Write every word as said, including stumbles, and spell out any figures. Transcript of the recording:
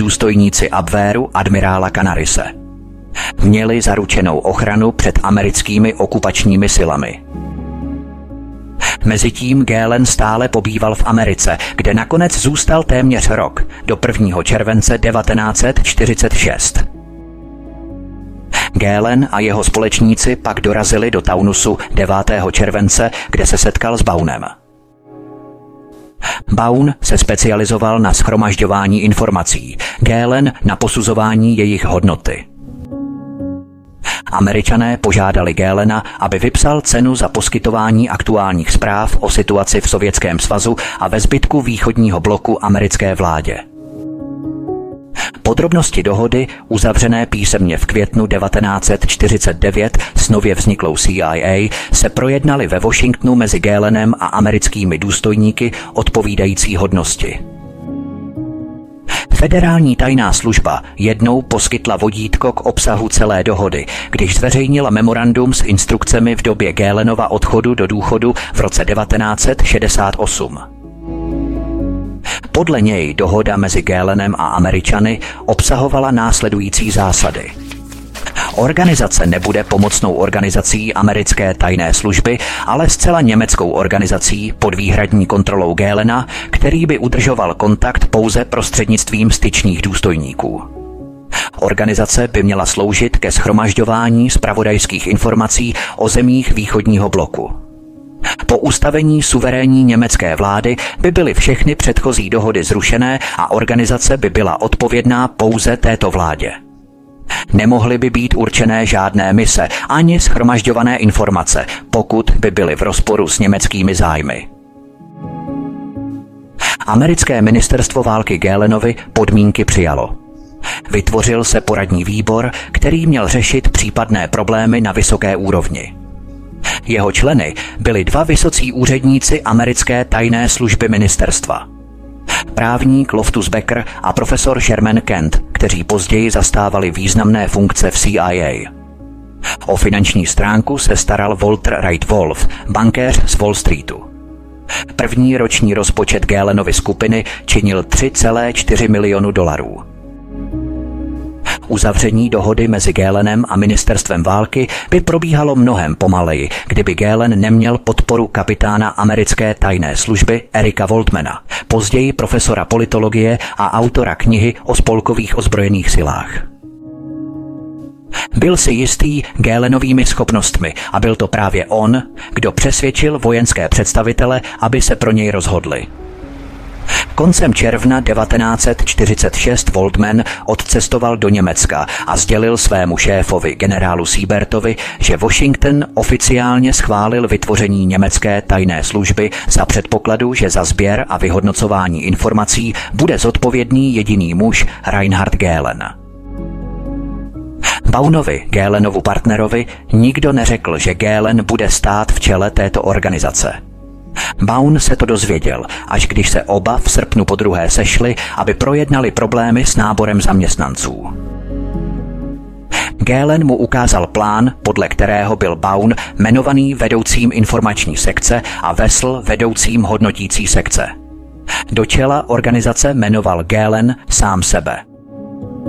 důstojníci Abwehru admirála Canarise. Měli zaručenou ochranu před americkými okupačními silami. Mezitím Gehlen stále pobýval v Americe, kde nakonec zůstal téměř rok, do prvního července devatenáct set čtyřicet šest. Gehlen a jeho společníci pak dorazili do Taunusu devátého července, kde se setkal s Baunem. Baun se specializoval na shromažďování informací, Gehlen na posuzování jejich hodnoty. Američané požádali Gehlena, aby vypsal cenu za poskytování aktuálních zpráv o situaci v Sovětském svazu a ve zbytku východního bloku americké vládě. Podrobnosti dohody, uzavřené písemně v květnu devatenáct set čtyřicet devět s nově vzniklou C I A, se projednaly ve Washingtonu mezi Gehlenem a americkými důstojníky odpovídající hodnosti. Federální tajná služba jednou poskytla vodítko k obsahu celé dohody, když zveřejnila memorandum s instrukcemi v době Gehlenova odchodu do důchodu v roce devatenáct set šedesát osm. Podle něj dohoda mezi Gehlenem a Američany obsahovala následující zásady. Organizace nebude pomocnou organizací americké tajné služby, ale zcela německou organizací pod výhradní kontrolou Gehlena, který by udržoval kontakt pouze prostřednictvím styčných důstojníků. Organizace by měla sloužit ke shromažďování zpravodajských informací o zemích východního bloku. Po ustavení suverénní německé vlády by byly všechny předchozí dohody zrušené a organizace by byla odpovědná pouze této vládě. Nemohly by být určené žádné mise ani shromažďované informace, pokud by byly v rozporu s německými zájmy. Americké ministerstvo války Gehlenovi podmínky přijalo. Vytvořil se poradní výbor, který měl řešit případné problémy na vysoké úrovni. Jeho členy byli dva vysocí úředníci americké tajné služby ministerstva. Právník Loftus Becker a profesor Sherman Kent, kteří později zastávali významné funkce v C I A. O finanční stránku se staral Walter Wright Wolf, bankéř z Wall Streetu. První roční rozpočet Gehlenovy skupiny činil tři celé čtyři milionu dolarů. Uzavření dohody mezi Gehlenem a ministerstvem války by probíhalo mnohem pomaleji, kdyby Gehlen neměl podporu kapitána americké tajné služby Erika Voltmana, později profesora politologie a autora knihy o spolkových ozbrojených silách. Byl si jistý Gehlenovými schopnostmi a byl to právě on, kdo přesvědčil vojenské představitele, aby se pro něj rozhodli. Koncem června devatenáct set čtyřicet šest Voltman odcestoval do Německa a sdělil svému šéfovi generálu Siebertovi, že Washington oficiálně schválil vytvoření německé tajné služby za předpokladu, že za sběr a vyhodnocování informací bude zodpovědný jediný muž Reinhard Gehlen. Baunovi, Gehlenovu partnerovi, nikdo neřekl, že Gehlen bude stát v čele této organizace. Baun se to dozvěděl, až když se oba v srpnu podruhé sešli, aby projednali problémy s náborem zaměstnanců. Gehlen mu ukázal plán, podle kterého byl Baun jmenovaný vedoucím informační sekce a Wessel vedoucím hodnotící sekce. Do čela organizace jmenoval Gehlen sám sebe.